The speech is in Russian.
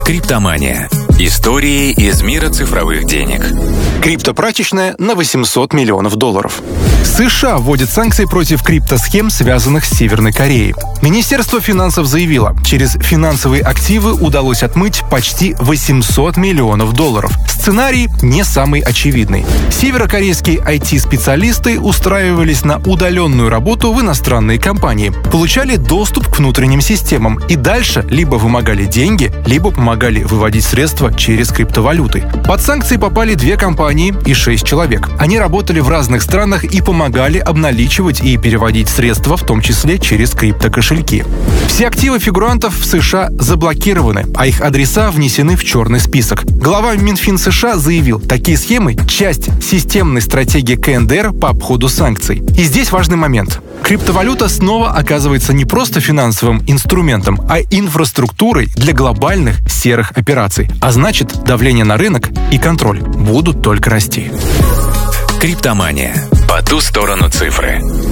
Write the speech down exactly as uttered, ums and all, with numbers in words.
Криптомания. Истории из мира цифровых денег. Криптопрачечная на восемьсот миллионов долларов. США вводит санкции против криптосхем, связанных с Северной Кореей. Министерство финансов заявило, через финансовые активы удалось отмыть почти восемьсот миллионов долларов. Сценарий не самый очевидный. Северокорейские ай ти-специалисты устраивались на удаленную работу в иностранные компании, получали доступ к внутренним системам и дальше либо вымогали деньги, либо помогали выводить средства через криптовалюты. Под санкции попали две компании и шесть человек. Они работали в разных странах и помогали обналичивать и переводить средства, в том числе через криптокошельки. Все активы фигурантов в США заблокированы, а их адреса внесены в черный список. Глава Минфин США заявил, такие схемы – часть системной стратегии ка эн дэ эр по обходу санкций. И здесь важный момент. Криптовалюта снова оказывается не просто финансовым инструментом, а инфраструктурой для глобальных серых операций. А значит, давление на рынок и контроль будут только расти. Криптомания. По ту сторону цифры.